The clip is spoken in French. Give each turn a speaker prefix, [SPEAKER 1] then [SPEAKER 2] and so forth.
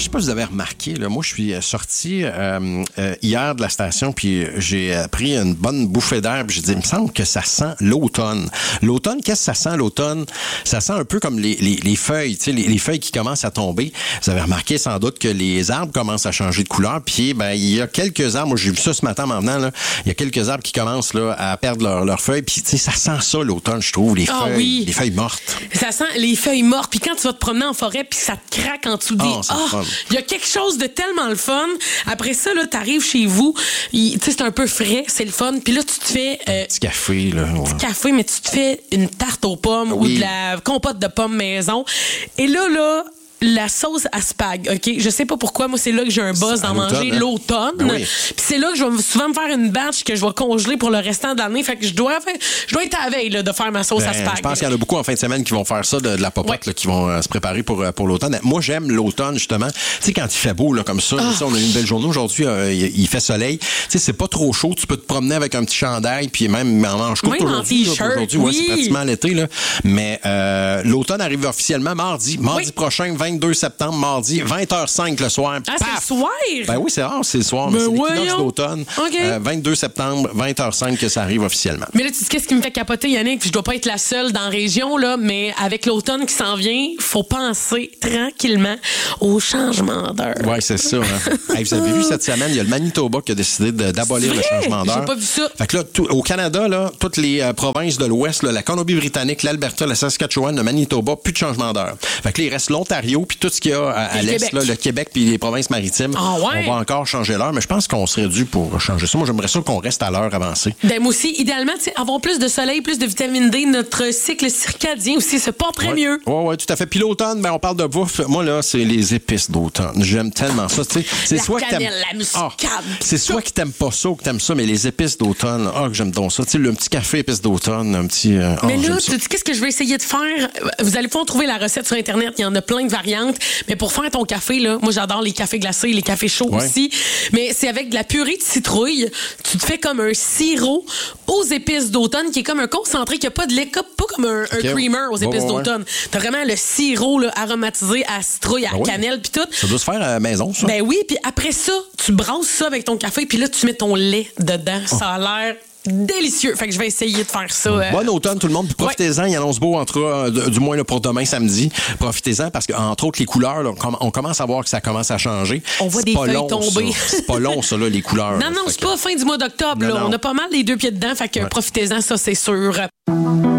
[SPEAKER 1] sais pas si vous avez remarqué, là, moi, je suis sorti hier de la station, puis j'ai pris une bonne bouffée d'air, puis j'ai dit, il me semble que ça sent l'automne. L'automne, qu'est-ce que ça sent, l'automne? Ça sent un peu comme les feuilles, tu sais, les feuilles qui commencent à tomber. Vous avez remarqué sans doute que les arbres commencent à changer de couleur, puis ben il y a quelques arbres, moi j'ai vu ça ce matin en m'en venant, là, il y a quelques arbres qui commencent là, à perdre leurs feuilles, puis tu sais, ça sent ça, l'automne, je trouve, les feuilles mortes.
[SPEAKER 2] Ça sent les feuilles mortes, puis quand tu vas te promener en forêt, puis ça te craque en dessous des... il y a quelque chose de tellement le fun. Après ça, là, t'arrives chez vous, tu sais, c'est un peu frais, c'est le fun, puis là, tu te fais...
[SPEAKER 1] petit café, là. Ouais.
[SPEAKER 2] Petit café, mais tu te fais une tarte aux pommes ou de la compote de pommes maison. Et là... la sauce à spag, OK? Je sais pas pourquoi, moi, c'est là que j'ai un buzz d'en manger l'automne.
[SPEAKER 1] Ben oui.
[SPEAKER 2] Puis c'est là que je vais souvent me faire une batch que je vais congeler pour le restant de l'année. Fait que je dois être à la veille là, de faire ma sauce à spag.
[SPEAKER 1] Je pense qu'il y en a beaucoup en fin de semaine qui vont faire ça, de la popote, là, qui vont se préparer pour l'automne. Moi, j'aime l'automne, justement. Tu sais, quand il fait beau, là, comme ça, on a eu une belle journée aujourd'hui, il fait soleil. Tu sais, c'est pas trop chaud. Tu peux te promener avec un petit chandail, puis même en manche courte aujourd'hui. Aujourd'hui, c'est pratiquement l'été, là. Mais l'automne arrive officiellement mardi prochain, 22 septembre, mardi, 20h05 le soir.
[SPEAKER 2] Ah, c'est le soir?
[SPEAKER 1] Ben oui, c'est rare, c'est le soir, mais c'est l'équinoxe d'automne. Okay. 22 septembre, 20h05 que ça arrive officiellement.
[SPEAKER 2] Mais là, tu sais, qu'est-ce qui me fait capoter, Yannick? Je dois pas être la seule dans la région, là, mais avec l'automne qui s'en vient, faut penser tranquillement au changement d'heure.
[SPEAKER 1] Oui, c'est ça. Hein. Hey, vous avez vu cette semaine, il y a le Manitoba qui a décidé d'abolir le changement d'heure.
[SPEAKER 2] J'ai pas vu ça.
[SPEAKER 1] Fait que là, au Canada, là, toutes les provinces de l'Ouest, là, la Colombie-Britannique, l'Alberta, la Saskatchewan, le Manitoba, plus de changement d'heure. Fait que là, il reste l'Ontario, puis tout ce qu'il y a à l'Est, là, le Québec puis les provinces maritimes.
[SPEAKER 2] Ah ouais?
[SPEAKER 1] On va encore changer l'heure, mais je pense qu'on serait dû pour changer ça. Moi, j'aimerais ça qu'on reste à l'heure avancée.
[SPEAKER 2] Ben, moi aussi, idéalement, avoir plus de soleil, plus de vitamine D, notre cycle circadien aussi se porterait mieux.
[SPEAKER 1] Oui, tout à fait. Puis l'automne, ben, on parle de bouffe. Moi, là, c'est les épices d'automne. J'aime tellement ça. C'est soit
[SPEAKER 2] cannelle, la muscade.
[SPEAKER 1] C'est soit que t'aimes pas ça ou que t'aimes ça, mais les épices d'automne, que j'aime donc ça. Tu sais, le petit café épices d'automne, un petit...
[SPEAKER 2] mais là, qu'est-ce que je vais essayer de faire? Vous allez pouvoir trouver la recette sur Internet. Il y en a plein de variantes. Mais pour faire ton café, là, moi, j'adore les cafés glacés, les cafés chauds aussi. Mais c'est avec de la purée de citrouille. Tu te fais comme un sirop aux épices d'automne qui est comme un concentré qui n'a pas de lait, pas comme un creamer aux épices d'automne. T'as vraiment le sirop là, aromatisé à citrouille, à cannelle puis tout.
[SPEAKER 1] Ça doit se faire à la maison, ça.
[SPEAKER 2] Ben oui, puis après ça, tu brasses ça avec ton café puis là, tu mets ton lait dedans. Ça a l'air délicieux. Fait que je vais essayer de faire ça.
[SPEAKER 1] Bon automne, tout le monde. Puis profitez-en. Il annonce beau du moins là, pour demain, samedi. Profitez-en parce qu'entre autres, les couleurs, là, on commence à voir que ça commence à changer.
[SPEAKER 2] On voit des feuilles tomber.
[SPEAKER 1] C'est pas long, ça, là, les couleurs.
[SPEAKER 2] Non, c'est pas fin du mois d'octobre. Là. On a pas mal les deux pieds dedans. Fait que profitez-en, ça, c'est sûr.